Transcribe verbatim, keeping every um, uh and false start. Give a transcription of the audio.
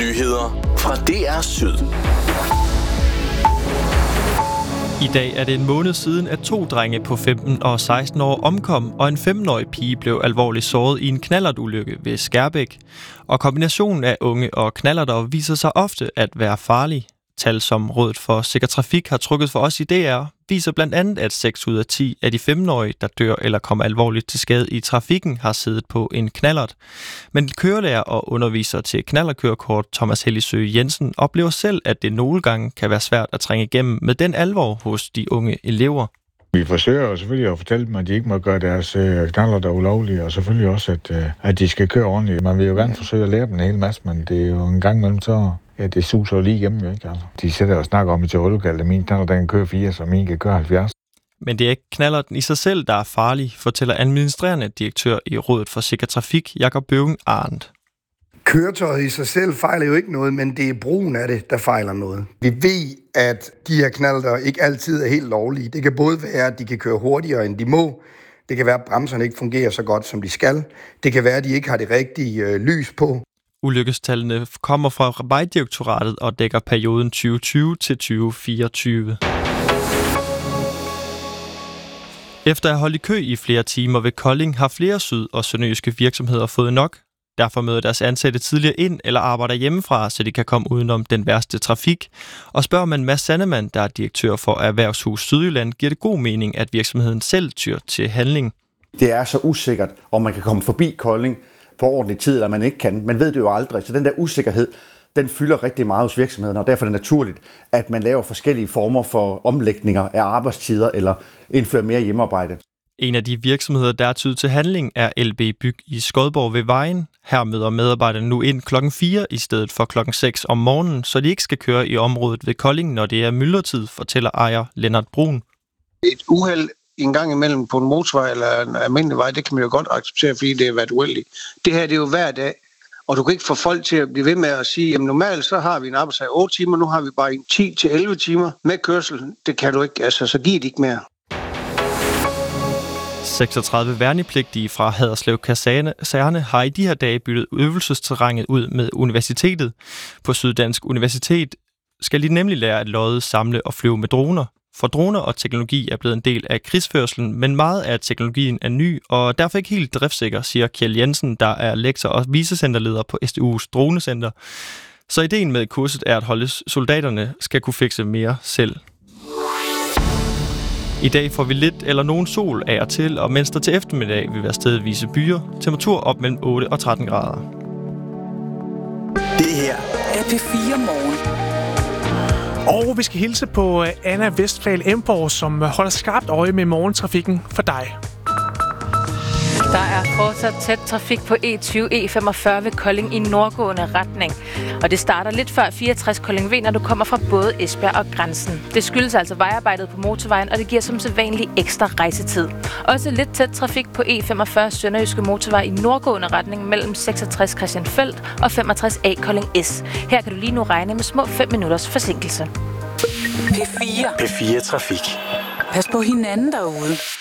Nyheder fra D R Syd. I dag er det en måned siden, at to drenge på femten og seksten år omkom, og en femten-årig pige blev alvorligt såret i en knallertulykke ved Skærbæk. Og kombinationen af unge og knallerter viser sig ofte at være farlig. Tal, som Rådet for Sikker Trafik har trukket for os i D R, viser blandt andet, at seks ud af ti af de femten-årige, der dør eller kommer alvorligt til skade i trafikken, har siddet på en knallert. Men kørelærer og underviser til knallertkørekort Thomas Hellisøe Jensen oplever selv, at det nogle gange kan være svært at trænge igennem med den alvor hos de unge elever. Vi forsøger jo selvfølgelig at fortælle dem, at de ikke må gøre deres øh, knallerter ulovlige, og selvfølgelig også, at, øh, at de skal køre ordentligt. Man vil jo gerne forsøge at lære dem en hel masse, men det er jo en gang imellem så... Ja, det suser lige igennem, jo ikke? Altså. De sætter og snakker om i teorilokalet, at min knallert, den kan køre fire, så min kan køre halvfjerds. Men det er ikke knallerten i sig selv, der er farlig, fortæller administrerende direktør i Rådet for Sikker Trafik, Jakob Bøving Arndt. Køretøjet i sig selv fejler jo ikke noget, men det er brugen af det, der fejler noget. Vi ved, at de her knallerter ikke altid er helt lovlige. Det kan både være, at de kan køre hurtigere, end de må. Det kan være, at bremserne ikke fungerer så godt, som de skal. Det kan være, at de ikke har det rigtige øh, lys på. Ulykkestallene kommer fra Vejdirektoratet og dækker perioden tyve tyve til tyve fireogtyve. Efter at have holdt i kø i flere timer ved Kolding, har flere syd- og sønderjyske virksomheder fået nok. Derfor møder deres ansatte tidligere ind eller arbejder hjemmefra, så de kan komme udenom den værste trafik. Og spørger man Mads Sandemann, der er direktør for Erhvervshus Sydjylland, giver det god mening, at virksomheden selv tyr til handling. Det er så usikkert, om man kan komme forbi Kolding på ordentlig tid, eller man ikke kan. Man ved det jo aldrig, så den der usikkerhed, den fylder rigtig meget hos virksomhederne, og derfor er det naturligt, at man laver forskellige former for omlægninger af arbejdstider eller indfører mere hjemmearbejde. En af de virksomheder, der er tydet til handling, er L B Byg i Skodborg ved Vejen. Her møder medarbejderne nu ind klokken fire i stedet for klokken seks om morgenen, så de ikke skal køre i området ved Kolding, når det er myldretid, fortæller ejer Lennart Brun. Et uheld en gang imellem på en motorvej eller en almindelig vej, det kan man jo godt acceptere, fordi det er været uheldigt. Det her det er jo hver dag, og du kan ikke få folk til at blive ved med at sige, at normalt så har vi en arbejdsdag otte timer, nu har vi bare en ti til elleve timer med kørsel. Det kan du ikke, altså så giver det ikke mere. seksogtredive værnepligtige fra Haderslev Kaserne har i de her dage byttet øvelsesterrænet ud med universitetet. På Syddansk Universitet skal de nemlig lære at lodde, samle og flyve med droner. For droner og teknologi er blevet en del af krigsførselen, men meget af teknologien er ny og derfor ikke helt driftsikker, siger Kjell Jensen, der er lektor og vicecenterleder på S D U's dronecenter. Så ideen med kurset er at holde soldaterne skal kunne fikse mere selv. I dag får vi lidt eller nogen sol af og til, og mens der til eftermiddag vil være stedvise byer, temperatur op mellem otte og tretten grader. Det her er P fire Morgen. Og vi skal hilse på Anna Vestfald Emborg, som holder skarpt øje med morgentrafikken for dig. Der er fortsat tæt trafik på E tyve E femogfyrre ved Kolding i nordgående retning. Og det starter lidt før fireogtres Kolding V, når du kommer fra både Esbjerg og Grænsen. Det skyldes altså vejarbejdet på motorvejen, og det giver som sædvanlig ekstra rejsetid. Også lidt tæt trafik på E femogfyrre Sønderjyske Motorvej i nordgående retning mellem seksogtres Christiansfeld og femogtres A Kolding S. Her kan du lige nu regne med små fem minutters forsinkelse. P fire. P fire Trafik. Pas på hinanden derude.